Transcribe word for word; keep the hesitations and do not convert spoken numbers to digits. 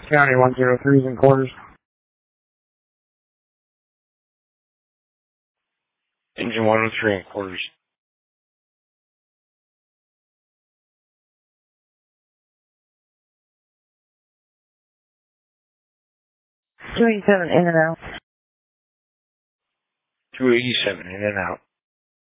County one zero three is in quarters. Engine one oh three in quarters. two eighty-seven in and out. two eighty-seven in and out.